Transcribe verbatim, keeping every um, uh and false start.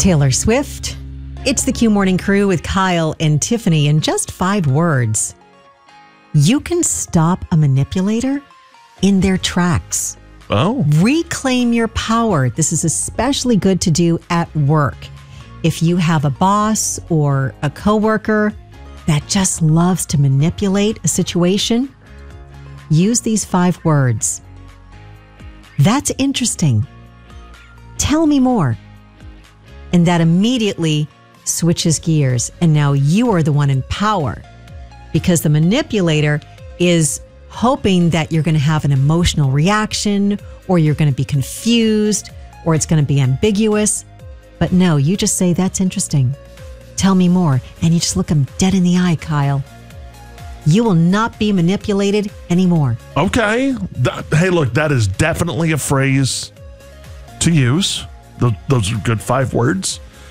Taylor Swift. It's the Q Morning Crew with Kyle and Tiffany in just five words. You can stop a manipulator in their tracks. Oh. Reclaim your power. This is especially good to do at work. If you have a boss or a coworker that just loves to manipulate a situation, use these five words. That's interesting. Tell me more. And that immediately switches gears. And now you are the one in power, because the manipulator is hoping that you're going to have an emotional reaction, or you're going to be confused, or it's going to be ambiguous. But no, you just say, that's interesting. Tell me more. And you just look them dead in the eye, Kyle. You will not be manipulated anymore. Okay. That, hey, look, that is definitely a phrase to use. Those, those are good five words.